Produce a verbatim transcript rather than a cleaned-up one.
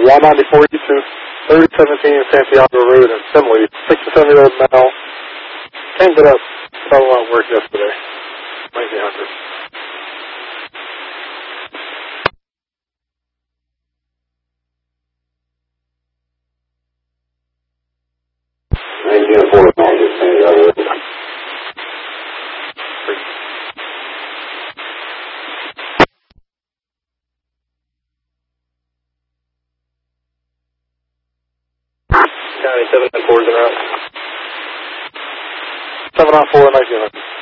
one ninety-four Eastern thirty seventeen Santiago Road in Findlay, sixty-seven-year-old male. Can't get up. Fell out of work yesterday. nineteen hundred. nineteen four, Santiago Road. County seven nine four is around. seven nine four, nineteen hundred.